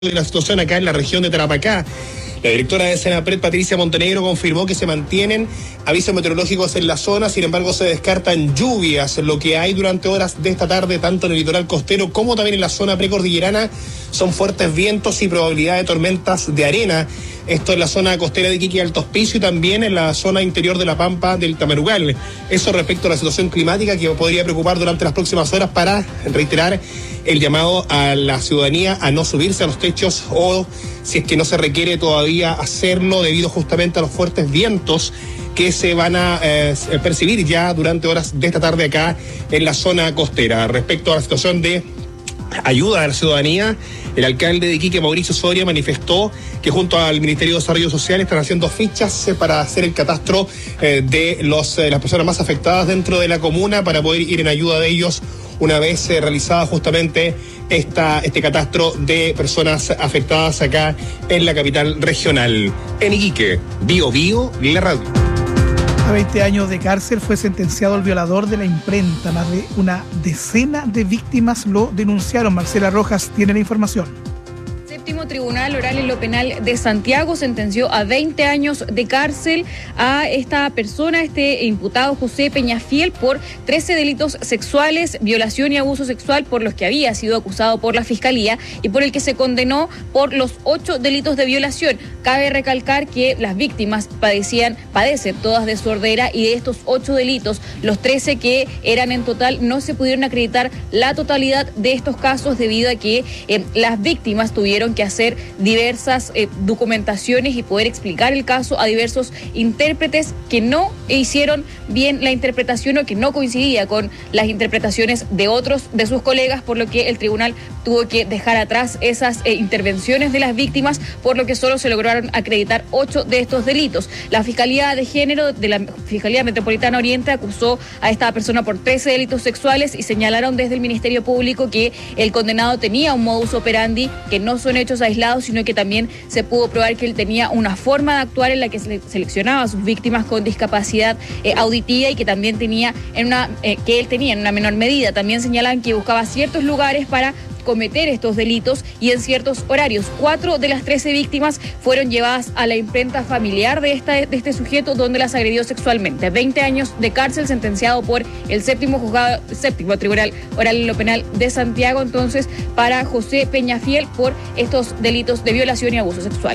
de la situación acá en la región de Tarapacá. La directora de Senapred, Patricia Montenegro, confirmó que se mantienen avisos meteorológicos en la zona, sin embargo se descartan lluvias. Lo que hay durante horas de esta tarde, tanto en el litoral costero como también en la zona precordillerana, son fuertes vientos y probabilidad de tormentas de arena. Esto en la zona costera de Iquique y Alto Hospicio y también en la zona interior de la Pampa del Tamarugal. Eso respecto a la situación climática que podría preocupar durante las próximas horas, para reiterar el llamado a la ciudadanía a no subirse a los techos, o si es que no se requiere todavía hacerlo debido justamente a los fuertes vientos que se van a percibir ya durante horas de esta tarde acá en la zona costera. Respecto a la situación de ayuda a la ciudadanía, el alcalde de Iquique, Mauricio Soria, manifestó que junto al Ministerio de Desarrollo Social están haciendo fichas para hacer el catastro de las personas más afectadas dentro de la comuna, para poder ir en ayuda de ellos una vez realizada justamente este catastro de personas afectadas acá en la capital regional. En Iquique, Bio Bio, la radio. A 20 años de cárcel fue sentenciado el violador de la imprenta. Más de una decena de víctimas lo denunciaron. Marcela Rojas tiene la información. Séptimo Tribunal Oral en lo Penal de Santiago sentenció a 20 años de cárcel a esta persona, este imputado José Peñafiel, por 13 delitos sexuales, violación y abuso sexual, por los que había sido acusado por la Fiscalía y por el que se condenó por los 8 delitos de violación. Cabe recalcar que las víctimas padecen todas de sordera, y de estos 8 delitos, los 13 que eran en total, no se pudieron acreditar la totalidad de estos casos debido a que las víctimas tuvieron que hacer diversas documentaciones y poder explicar el caso a diversos intérpretes que no hicieron bien la interpretación o que no coincidía con las interpretaciones de otros de sus colegas, por lo que el tribunal tuvo que dejar atrás esas intervenciones de las víctimas, por lo que solo se lograron acreditar 8 de estos delitos. La Fiscalía de Género de la Fiscalía Metropolitana Oriente acusó a esta persona por 13 delitos sexuales y señalaron desde el Ministerio Público que el condenado tenía un modus operandi, que no son hechos aislados, sino que también se pudo probar que él tenía una forma de actuar en la que seleccionaba a sus víctimas con discapacidad auditiva, y que también tenía que él tenía en una menor medida. También señalan que buscaba ciertos lugares para cometer estos delitos y en ciertos horarios. 4 de las 13 víctimas fueron llevadas a la imprenta familiar de este sujeto, donde las agredió sexualmente. 20 años de cárcel sentenciado por el séptimo Tribunal Oral en lo Penal de Santiago, entonces, para José Peñafiel por estos delitos de violación y abuso sexual.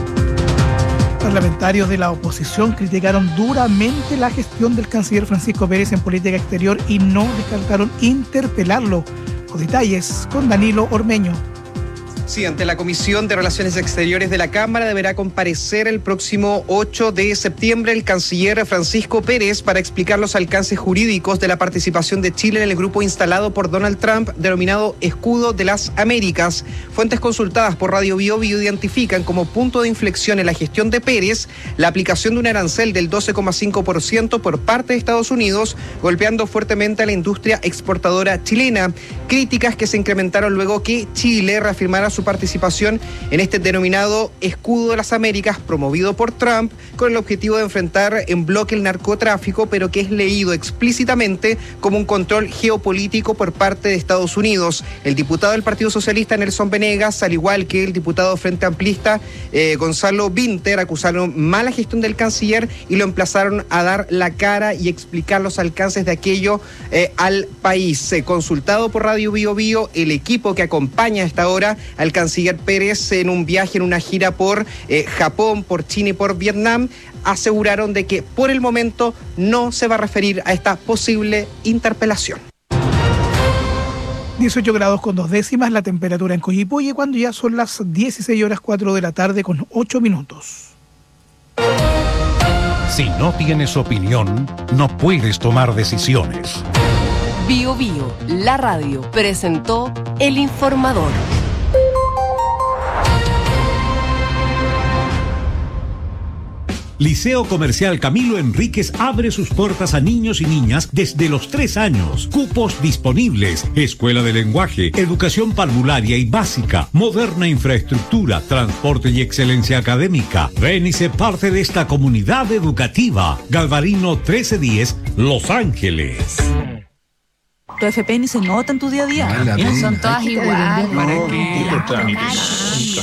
Parlamentarios de la oposición criticaron duramente la gestión del canciller Francisco Pérez en política exterior y no descartaron interpelarlo. Los detalles con Danilo Ormeño. Sí, ante la Comisión de Relaciones Exteriores de la Cámara deberá comparecer el próximo 8 de septiembre el canciller Francisco Pérez para explicar los alcances jurídicos de la participación de Chile en el grupo instalado por Donald Trump, denominado Escudo de las Américas. Fuentes consultadas por Radio Bio Bio identifican como punto de inflexión en la gestión de Pérez la aplicación de un arancel del 12,5% por parte de Estados Unidos, golpeando fuertemente a la industria exportadora chilena. Críticas que se incrementaron luego que Chile reafirmara su participación en este denominado Escudo de las Américas promovido por Trump, con el objetivo de enfrentar en bloque el narcotráfico, pero que es leído explícitamente como un control geopolítico por parte de Estados Unidos. El diputado del Partido Socialista, Nelson Venegas, al igual que el diputado Frente Amplista, Gonzalo Vinter, acusaron mala gestión del canciller y lo emplazaron a dar la cara y explicar los alcances de aquello al país. Consultado por Radio Bio Bio, el equipo que acompaña a esta hora al canciller Pérez en un viaje, en una gira por Japón, por China y por Vietnam, aseguraron de que por el momento no se va a referir a esta posible interpelación. 18 grados con 2 décimas la temperatura en Coyhaique, cuando ya son las 16:04 de la tarde con 8 minutos. Si no tienes opinión, no puedes tomar decisiones. Bio Bio, la radio, presentó El Informador. Liceo Comercial Camilo Enríquez abre sus puertas a niños y niñas desde los 3 años. Cupos disponibles. Escuela de lenguaje, educación parvularia y básica, moderna infraestructura, transporte y excelencia académica. Ven y sé parte de esta comunidad educativa. Galvarino 1310, Los Ángeles. tu FP ni se nota en tu día a día. Son todas iguales. ¿Para qué? Los trámites.